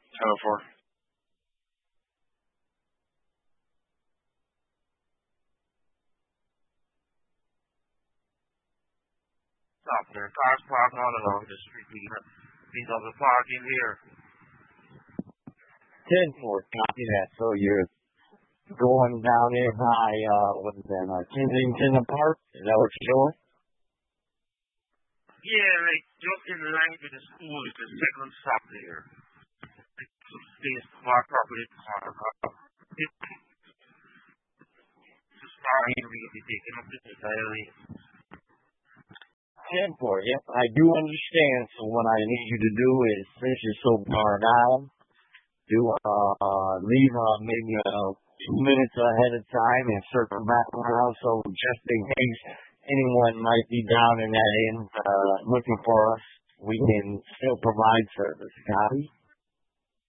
10-4. Stop there. Cars parked all along the street. These are the parking here. 10-4, copy that. So you're going down there by, what is that, Kensington Park? Is that what you're doing? Yeah, like just in line with the school is the second stop there. Space park property. Just starting really taking up this entire lane. 10-4, yep, I do understand. So what I need you to do is, since you're so far down, leave maybe 2 minutes ahead of time and circle back around, so just in case anyone might be down in that end looking for us, we can still provide service. Copy?